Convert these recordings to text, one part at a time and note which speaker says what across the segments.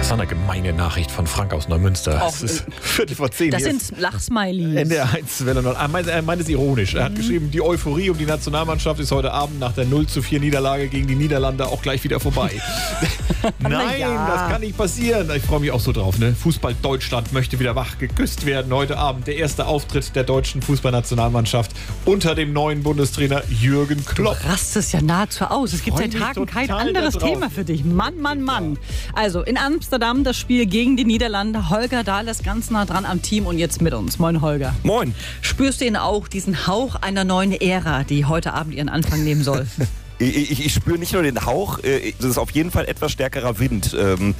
Speaker 1: Das war eine gemeine Nachricht von Frank aus Neumünster. Das ist Viertel vor 10.
Speaker 2: Das sind Lachsmileys.
Speaker 1: NDR 1 Welle 0. Er meint es ironisch. Er hat geschrieben, die Euphorie um die Nationalmannschaft ist heute Abend nach der 0:4 Niederlage gegen die Niederlande auch gleich wieder vorbei. Nein, das kann nicht passieren. Ich freue mich auch so drauf. Ne? Fußball Deutschland möchte wieder wach geküsst werden. Heute Abend der erste Auftritt der deutschen Fußballnationalmannschaft unter dem neuen Bundestrainer Jürgen Klopp.
Speaker 2: Du rastest ja nahezu aus. Es gibt seit Tagen kein anderes Thema für dich. Mann, Mann, Mann. Also in Amsterdam das Spiel gegen die Niederlande. Holger Dahl ist ganz nah dran am Team und jetzt mit uns. Moin, Holger.
Speaker 3: Moin.
Speaker 2: Spürst du ihn auch, diesen Hauch einer neuen Ära, die heute Abend ihren Anfang nehmen soll?
Speaker 3: Ich spüre nicht nur den Hauch, das ist auf jeden Fall etwas stärkerer Wind.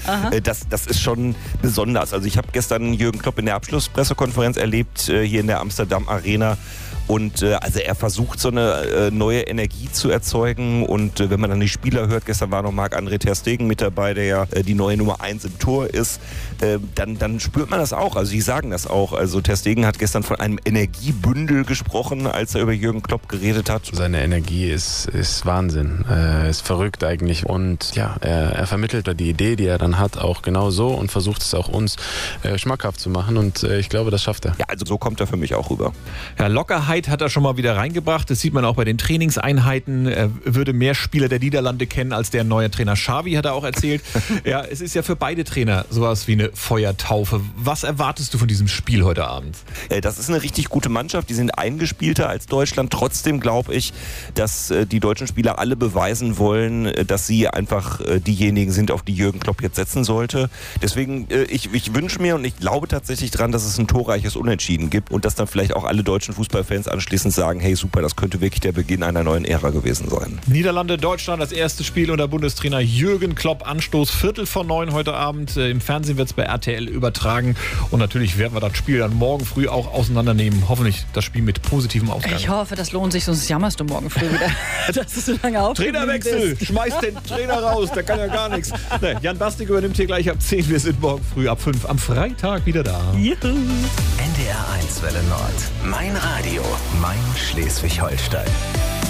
Speaker 3: Das ist schon besonders. Also ich habe gestern Jürgen Klopp in der Abschlusspressekonferenz erlebt, hier in der Amsterdam Arena. Und also er versucht, so eine neue Energie zu erzeugen. Und wenn man dann die Spieler hört, gestern war noch Marc-André ter Stegen mit dabei, der ja die neue Nummer 1 im Tor ist, dann spürt man das auch. Also die sagen das auch. Also ter Stegen hat gestern von einem Energiebündel gesprochen, als er über Jürgen Klopp geredet hat.
Speaker 4: Seine Energie ist Wahnsinn, ist verrückt eigentlich. Und ja, er vermittelt die Idee, die er dann hat, auch genau so und versucht es auch uns schmackhaft zu machen. Und ich glaube, das schafft er.
Speaker 3: Ja, also so kommt er für mich auch rüber.
Speaker 1: Ja, Lockerheit hat er schon mal wieder reingebracht. Das sieht man auch bei den Trainingseinheiten. Er würde mehr Spieler der Niederlande kennen als der neue Trainer Xavi, hat er auch erzählt. Ja, es ist ja für beide Trainer sowas wie eine Feuertaufe. Was erwartest du von diesem Spiel heute Abend?
Speaker 3: Das ist eine richtig gute Mannschaft. Die sind eingespielter als Deutschland. Trotzdem glaube ich, dass die deutschen Spieler alle beweisen wollen, dass sie einfach diejenigen sind, auf die Jürgen Klopp jetzt setzen sollte. Deswegen, ich wünsche mir und ich glaube tatsächlich dran, dass es ein torreiches Unentschieden gibt und dass dann vielleicht auch alle deutschen Fußballfans anschließend sagen, hey super, das könnte wirklich der Beginn einer neuen Ära gewesen sein.
Speaker 1: Niederlande, Deutschland, das erste Spiel unter Bundestrainer Jürgen Klopp. Anstoß 8:45 heute Abend. Im Fernsehen wird es bei RTL übertragen. Und natürlich werden wir das Spiel dann morgen früh auch auseinandernehmen. Hoffentlich das Spiel mit positivem Ausgang.
Speaker 2: Ich hoffe, das lohnt sich, sonst jammerst du morgen früh wieder. Dass du so lange aufgeblieben
Speaker 1: Trainerwechsel!
Speaker 2: bist.
Speaker 1: Schmeiß den Trainer raus, der kann ja gar nichts. Nee, Jan Bastik übernimmt hier gleich ab 10. Wir sind morgen früh ab 5 am Freitag wieder da.
Speaker 2: Juhu.
Speaker 5: NDR 1 Welle Nord. Mein Radio. Mein Schleswig-Holstein.